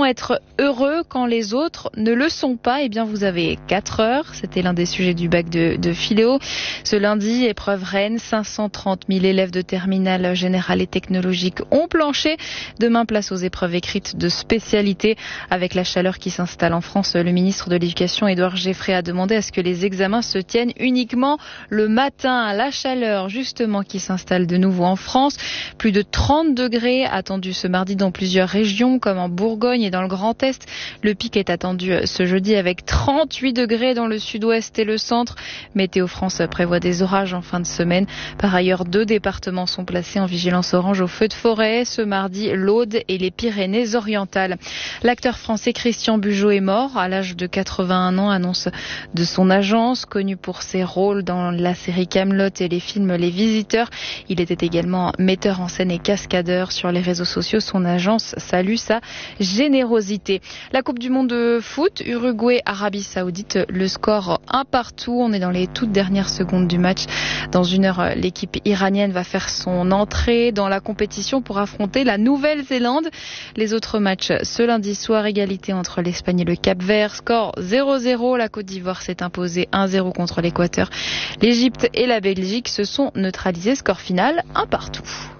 Comment être heureux quand les autres ne le sont pas? Eh bien, vous avez 4 heures. C'était l'un des sujets du bac de philo. Ce lundi, épreuve Rennes, 530 000 élèves de terminale générale et technologique ont planché. Demain, place aux épreuves écrites de spécialité. Avec la chaleur qui s'installe en France, le ministre de l'Éducation, Édouard Geoffray, a demandé à ce que les examens se tiennent uniquement le matin. La chaleur, justement, qui s'installe de nouveau en France. Plus de 30 degrés attendus ce mardi dans plusieurs régions, comme en Bourgogne et dans le Grand Est. Le pic est attendu ce jeudi avec 38 degrés dans le sud-ouest et le centre. Météo France prévoit des orages en fin de semaine. Par ailleurs, 2 départements sont placés en vigilance orange au feu de forêt. Ce mardi, l'Aude et les Pyrénées-Orientales. L'acteur français Christian Bugeaud est mort à l'âge de 81 ans, annonce de son agence. Connu pour ses rôles dans la série Kaamelott et les films Les Visiteurs, il était également metteur en scène et cascadeur. Sur les réseaux sociaux, son agence salue sa générosité. La Coupe du Monde de foot, Uruguay-Arabie Saoudite, le score 1-1. On est dans les toutes dernières secondes du match. Dans 1 heure, l'équipe iranienne va faire son entrée dans la compétition pour affronter la Nouvelle-Zélande. Les autres matchs ce lundi soir, égalité entre l'Espagne et le Cap-Vert, score 0-0. La Côte d'Ivoire s'est imposée 1-0 contre l'Équateur. L'Égypte et la Belgique se sont neutralisés, score final 1-1.